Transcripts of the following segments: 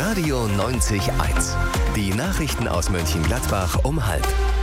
Radio 90.1. Die Nachrichten aus Mönchengladbach um 12:30.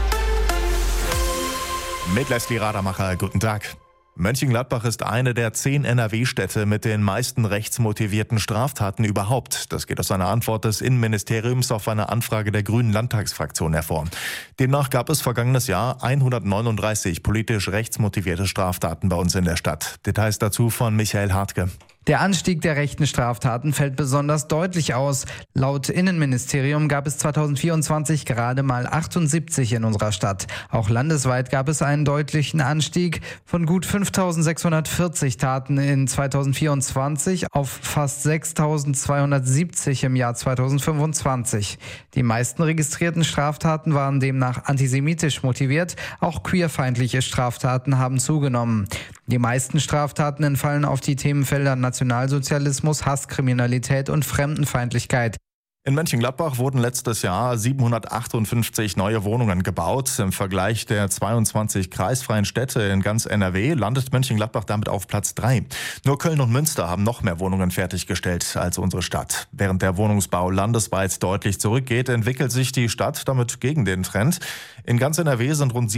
Mit Leslie Radermacher, guten Tag. Mönchengladbach ist eine der 10 NRW-Städte mit den meisten rechtsmotivierten Straftaten überhaupt. Das geht aus einer Antwort des Innenministeriums auf eine Anfrage der Grünen Landtagsfraktion hervor. Demnach gab es vergangenes Jahr 139 politisch rechtsmotivierte Straftaten bei uns in der Stadt. Details dazu von Michael Hartke. Der Anstieg der rechten Straftaten fällt besonders deutlich aus. Laut Innenministerium gab es 2024 gerade mal 78 in unserer Stadt. Auch landesweit gab es einen deutlichen Anstieg von gut 5.640 Taten in 2024 auf fast 6.270 im Jahr 2025. Die meisten registrierten Straftaten waren demnach antisemitisch motiviert. Auch queerfeindliche Straftaten haben zugenommen. Die meisten Straftaten entfallen auf die Themenfelder Nationalsozialismus, Hasskriminalität und Fremdenfeindlichkeit. In Mönchengladbach wurden letztes Jahr 758 neue Wohnungen gebaut. Im Vergleich der 22 kreisfreien Städte in ganz NRW landet Mönchengladbach damit auf Platz 3. Nur Köln und Münster haben noch mehr Wohnungen fertiggestellt als unsere Stadt. Während der Wohnungsbau landesweit deutlich zurückgeht, entwickelt sich die Stadt damit gegen den Trend. In ganz NRW sind rund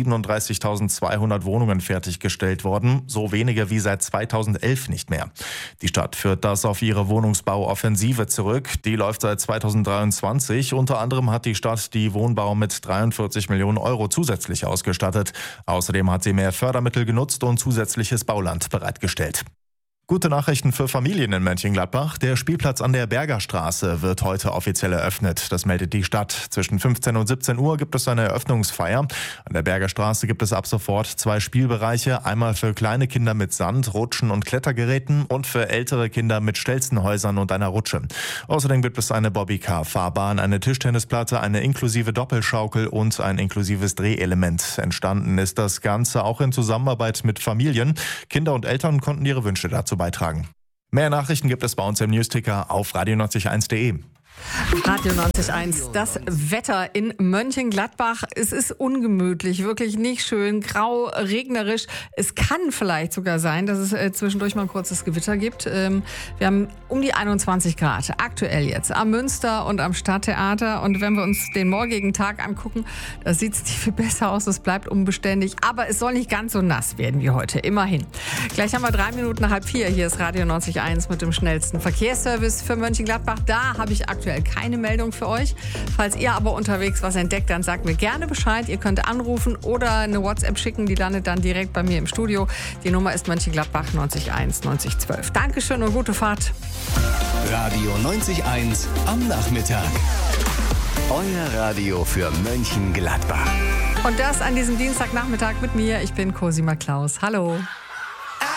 37.200 Wohnungen fertiggestellt worden, so wenige wie seit 2011 nicht mehr. Die Stadt führt das auf ihre Wohnungsbauoffensive zurück. Die läuft seit 2023. Unter anderem hat die Stadt die Wohnbau mit 43 Millionen Euro zusätzlich ausgestattet. Außerdem hat sie mehr Fördermittel genutzt und zusätzliches Bauland bereitgestellt. Gute Nachrichten für Familien in Mönchengladbach. Der Spielplatz an der Bergerstraße wird heute offiziell eröffnet. Das meldet die Stadt. Zwischen 15 und 17 Uhr gibt es eine Eröffnungsfeier. An der Bergerstraße gibt es ab sofort 2 Spielbereiche. Einmal für kleine Kinder mit Sand, Rutschen und Klettergeräten und für ältere Kinder mit Stelzenhäusern und einer Rutsche. Außerdem gibt es eine Bobbycar-Fahrbahn, eine Tischtennisplatte, eine inklusive Doppelschaukel und ein inklusives Drehelement. Entstanden ist das Ganze auch in Zusammenarbeit mit Familien. Kinder und Eltern konnten ihre Wünsche dazu beitragen. Mehr Nachrichten gibt es bei uns im Newsticker auf radio90.1.de. Radio 90.1, das Wetter in Mönchengladbach. Es ist ungemütlich, wirklich nicht schön, grau, regnerisch. Es kann vielleicht sogar sein, dass es zwischendurch mal ein kurzes Gewitter gibt. Wir haben um die 21 Grad aktuell jetzt am Münster und am Stadttheater. Und wenn wir uns den morgigen Tag angucken, da sieht es nicht viel besser aus. Es bleibt unbeständig, aber es soll nicht ganz so nass werden wie heute, immerhin. Gleich haben wir 3 Minuten nach 3:30. Hier ist Radio 90.1 mit dem schnellsten Verkehrsservice für Mönchengladbach. Da habe ich aktuell keine Meldung für euch. Falls ihr aber unterwegs was entdeckt, dann sagt mir gerne Bescheid. Ihr könnt anrufen oder eine WhatsApp schicken, die landet dann direkt bei mir im Studio. Die Nummer ist Mönchengladbach 90.1 9012. Dankeschön und gute Fahrt. Radio 90.1 am Nachmittag. Euer Radio für Mönchengladbach. Und das an diesem Dienstagnachmittag mit mir. Ich bin Cosima Klaus. Hallo.